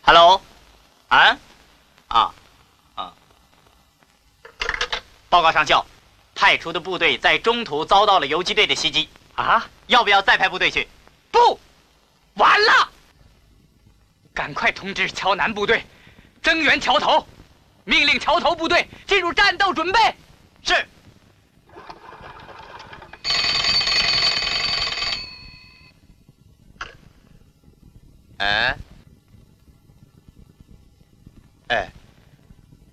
？Hello， 啊，报告上校，派出的部队在中途遭到了游击队的袭击。啊，要不要再派部队去？ 不，完了！赶快通知桥南部队，增援桥头，命令桥头部队进入战斗准备。 是。